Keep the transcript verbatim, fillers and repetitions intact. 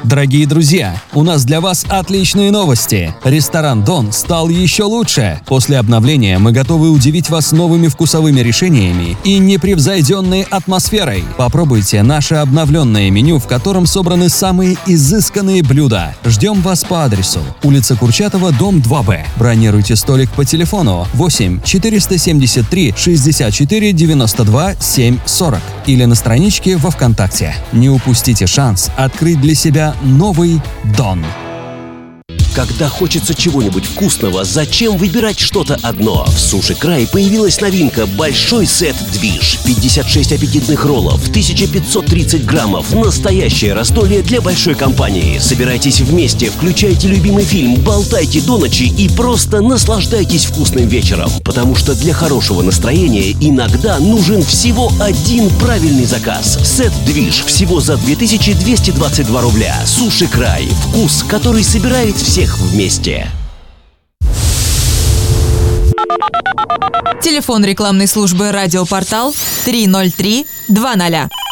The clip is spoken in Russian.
Дорогие друзья, у нас для вас отличные новости. Ресторан «Дон» стал еще лучше. После обновления мы готовы удивить вас новыми вкусовыми решениями и непревзойденной атмосферой. Попробуйте наше обновленное меню, в котором собраны самые изысканные блюда. Ждем вас по адресу: улица Курчатова, дом два Б. Бронируйте столик по телефону восемь четыреста семьдесят три шестьдесят четыре девяносто два семь сорок или на страничке во ВКонтакте. Не упустите шанс открыть для себя новый «Дон». Когда хочется чего-нибудь вкусного, зачем выбирать что-то одно? В Суши Край появилась новинка «Большой сет Движ». пятьдесят шесть аппетитных роллов, тысяча пятьсот тридцать граммов. Настоящее раздолье для большой компании. Собирайтесь вместе, включайте любимый фильм, болтайте до ночи и просто наслаждайтесь вкусным вечером. Потому что для хорошего настроения иногда нужен всего один правильный заказ. Сет Движ всего за две тысячи двести двадцать два рубля. Суши Край. Вкус, который собирает всех вместе. Телефон рекламной службы «Радиопортал» три ноль три два ноль.